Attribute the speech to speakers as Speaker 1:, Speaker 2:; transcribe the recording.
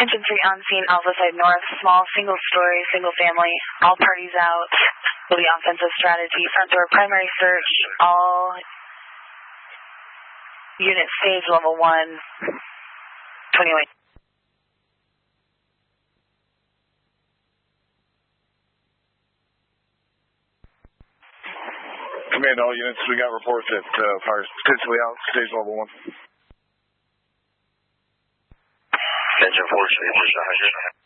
Speaker 1: Infantry on scene, Alpha Side North, small, single story, single family, all parties out, will be offensive strategy, front door primary search, all unit stage level 1, 21.
Speaker 2: Command all units, we got reports that fire is potentially out, stage level 1.
Speaker 3: Engine 4, stage 100.